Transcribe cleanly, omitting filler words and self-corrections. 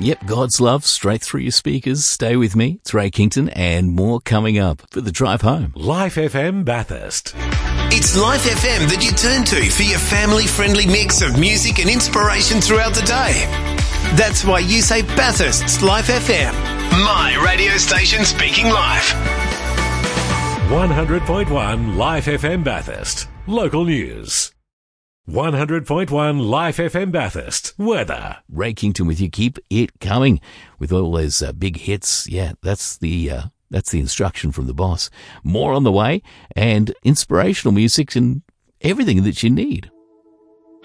Yep, God's love straight through your speakers. Stay with me. It's Ray Kington and more coming up for the drive home. Life FM Bathurst. It's Life FM that you turn to for your family-friendly mix of music and inspiration throughout the day. That's why you say Bathurst's Life FM. My radio station speaking life. 100.1 Life FM Bathurst. Local news. 100.1 Life FM Bathurst. Weather. Ray Kington with you. Keep it coming with all those big hits. Yeah, that's the instruction from the boss. More on the way and inspirational music and everything that you need.